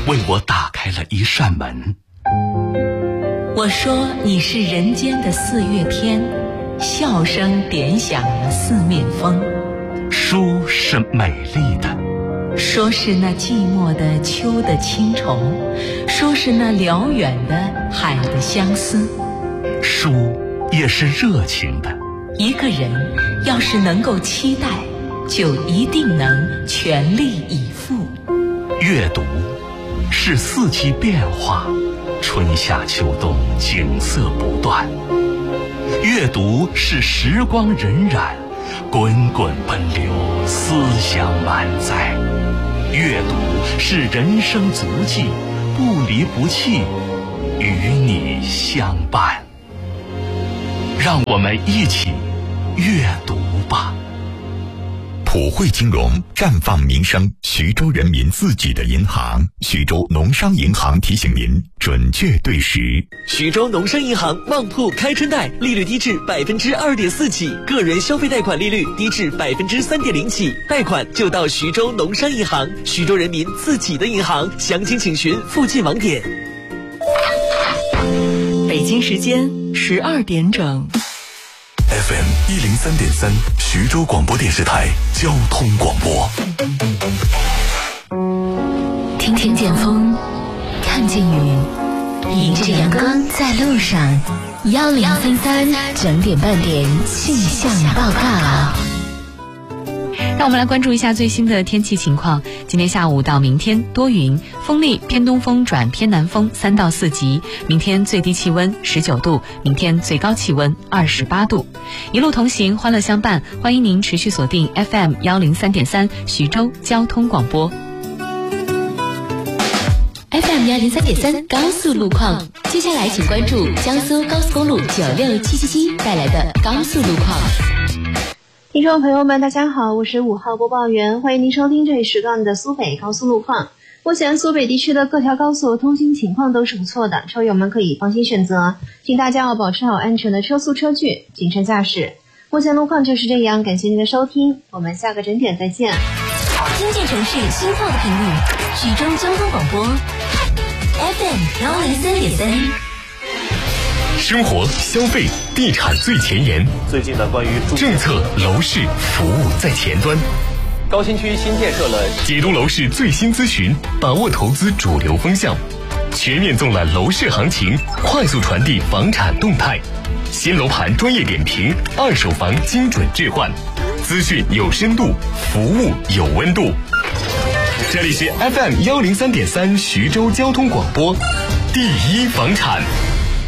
为我打开了一扇门。 我说你是人间的四月天，笑声点响了四面风。 书是美丽的， 说是那寂寞的秋的青虫，说是那辽远的海的相思。 书也是热情的， 一个人要是能够期待，就一定能全力以赴。 阅读是四季变化，春夏秋冬景色不断。阅读是时光荏苒，滚滚奔流，思想满载。阅读是人生足迹，不离不弃，与你相伴。让我们一起阅读吧。 普惠金融绽放民生，徐州人民自己的银行，徐州农商银行提醒您准确对时。 徐州农商银行旺铺开春贷，利率低至2.4%起，个人消费贷款利率低至3.0%起，贷款就到徐州农商银行，徐州人民自己的银行。详情请询附近网点。 北京时间12点整。 FM 103.3，徐州广播电视台交通广播。 听见风，看见雨，迎着阳光在路上。1033整点半点气象报告。 让我们来关注一下最新的天气情况。今天下午到明天多云，风力偏东风转偏南风3到4级。明天最低气温19度，明天最高气温28度。一路同行，欢乐相伴，欢迎您持续锁定 FM 103.3徐州交通广播。 FM 103.3高速路况，接下来请关注江苏高速公路96777带来的高速路况。 听众朋友们，大家好，我是5号播报员，欢迎您收听这一时段的苏北高速路况。目前苏北地区的各条高速通行情况都是不错的，车友们可以放心选择，请大家要保持好安全的车速车距，谨慎驾驶。目前路况就是这样，感谢您的收听，我们下个整点再见。 听见城市心跳的频率，徐州交通广播 FM 103.3。 生活、消费、地产最前沿。 最近的关于政策、楼市、服务在前端。 高新区新建设了解读楼市最新资讯，把握投资主流风向，全面纵览楼市行情，快速传递房产动态。新楼盘专业点评，二手房精准置换，资讯有深度，服务有温度。这里是 FM 103.3徐州交通广播，第一房产。